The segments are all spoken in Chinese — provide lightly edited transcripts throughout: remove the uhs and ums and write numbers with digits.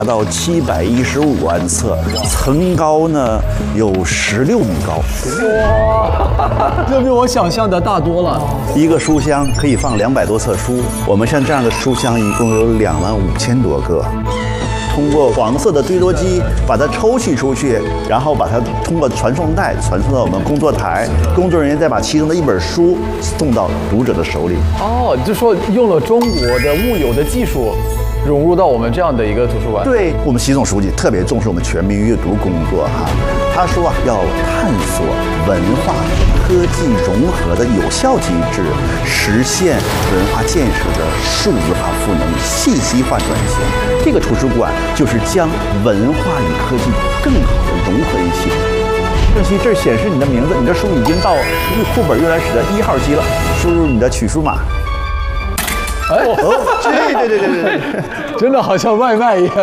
达到715万册，层高呢有16米高。 哇，这比我想象的大多了。 一个书箱可以放200多册书，我们像这样的书箱一共有25000多个。通过黄色的堆垛机把它抽取出去，然后把它通过传送带传送到我们工作台，工作人员再把其中的一本书送到读者的手里。 哦，就说用了中国的木有的技术，融入到我们这样的一个图书馆。 对，我们习总书记特别重视我们全民阅读工作哈。他说啊，要探索文化科技融合的有效机制，实现文化建设的数字化赋能、信息化转型。这个图书馆就是将文化与科技更好的融合一起。郑希，这显示你的名字，你的书已经到库本阅览室的1号机了，输入你的取书码。 哎， 对， 真的好像外卖一样。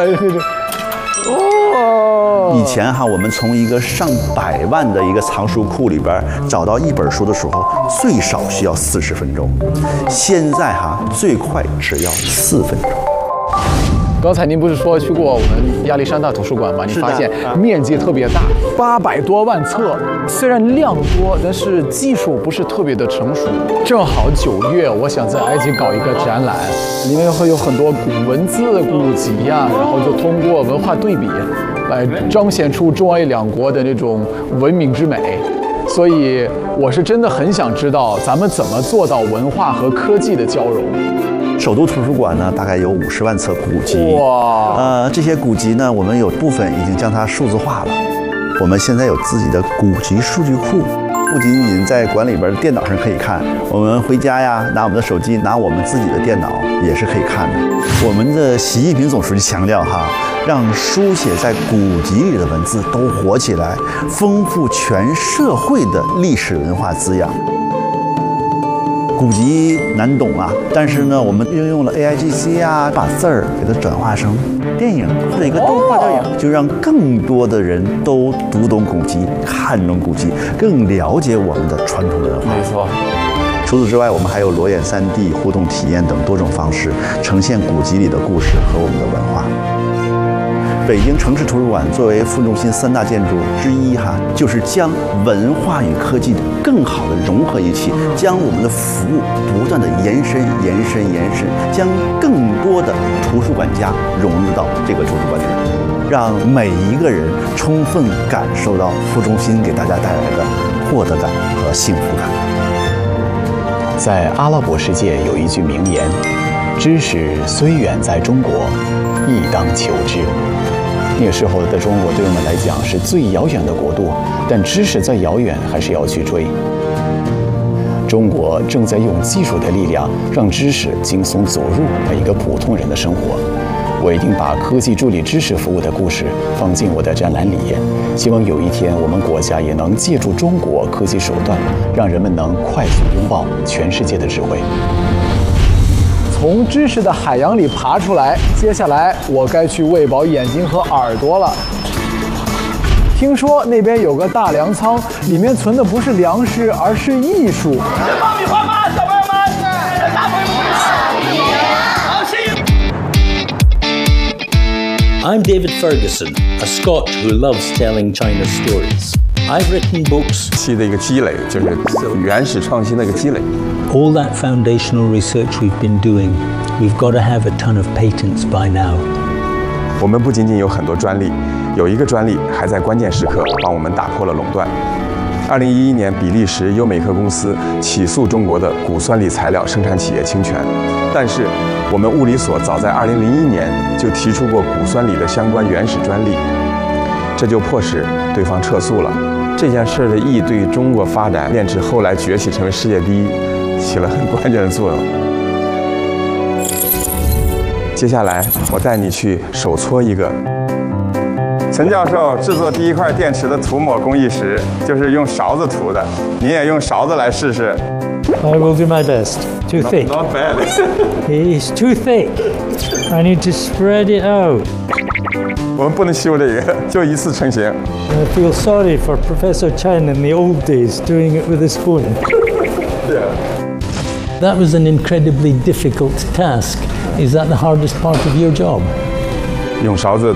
哦， 以前哈，我们从一个上百万的一个藏书库里边找到一本书的时候，最少需要40分钟，现在哈最快只要4分钟。 刚才您不是说去过我们亚历山大图书馆吗？你发现面积特别大，800多万册，虽然量多，但是技术不是特别的成熟。正好9月，我想在埃及搞一个展览，里面会有很多古文字、古籍呀，然后就通过文化对比，来彰显出中埃两国的那种文明之美。所以我是真的很想知道，咱们怎么做到文化和科技的交融。 首都图书馆呢，大概有50万册古籍。 哇！ 这些古籍呢，我们有部分已经将它数字化了。我们现在有自己的古籍数据库，不仅仅在馆里边的电脑上可以看，我们回家呀，拿我们的手机，拿我们自己的电脑也是可以看的。我们的习近平总书记强调哈，让书写在古籍里的文字都活起来，丰富全社会的历史文化滋养。古籍难懂啊，但是呢，我们运用了 AIGC 啊，把字儿给它转化成电影或者一个动画电影，就让更多的人都读懂古籍，看懂古籍，更了解我们的传统文化。 没错。 除此之外，我们还有裸眼3D 互动体验等多种方式，呈现古籍里的故事和我们的文化。北京城市图书馆作为副中心3大建筑之一哈，就是将文化与科技更好的融合一起，将我们的服务不断的延伸，将更多的图书馆家融入到这个图书馆里，让每一个人充分感受到副中心给大家带来的获得感和幸福感。 在阿拉伯世界有一句名言：知识虽远在中国，亦当求之。那个时候的中国对我们来讲是最遥远的国度，但知识再遥远还是要去追。中国正在用技术的力量，让知识轻松走入每一个普通人的生活。我一定把科技助力知识服务的故事放进我的展览里，希望有一天我们国家也能借助中国科技手段，让人们能快速拥抱全世界的智慧。 从知识的海洋里爬出来，接下来我该去喂饱眼睛和耳朵了。听说那边有个大粮仓，里面存的不是粮食，而是艺术。 吃爆米花吗，小朋友们？大朋友们，好，谢谢。 I'm David Ferguson, a Scot who loves telling China's stories. I've written books. 期的一个积累，就是原始创新的一个积累。 All that foundational research we've been doing, we've got to have a ton of patents by now. 我们不仅仅有很多专利，有一个专利还在关键时刻帮我们打破了垄断。2011年，比利时优美克公司起诉中国的骨酸锂材料生产企业侵权，但是我们物理所早在2001年就提出过骨酸锂的相关原始专利，这就迫使对方撤诉了。这件事的意义对于中国发展电池后来崛起成为世界第一起了很关键的作用。接下来我带你去手搓一个。陈教授制作第一块电池的涂抹工艺时，就是用勺子涂的。您也用勺子来试试。 I will do my best. Too thick. Not bad. It's too thick. I need to spread it out. 我们不能修这个，就一次成型。 I feel sorry for Professor Chen in the old days doing it with a spoon. Yeah. That was an incredibly difficult task. Is that the hardest part of your job? 用勺子